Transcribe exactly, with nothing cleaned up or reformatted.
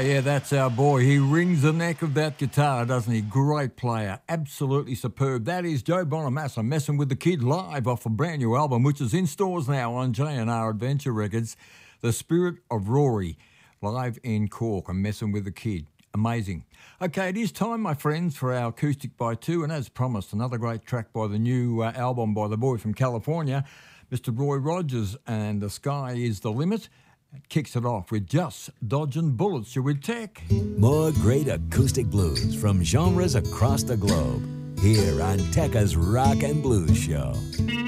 Yeah, that's our boy. He rings the neck of that guitar, doesn't he? Great player. Absolutely superb. That is Joe Bonamassa messing with the kid live off a brand new album, which is in stores now on J and R Adventure Records. The Spirit of Rory, live in Cork. I'm messing with the kid. Amazing. Okay, it is time, my friends, for our Acoustic by Two, and as promised, another great track by the new uh, album by the boy from California, Mister Roy Rogers, and The Sky is the Limit. It kicks it off with Just Dodging Bullets. You're with Tech. More great acoustic blues from genres across the globe, here on Tekka's Rock and Blues Show.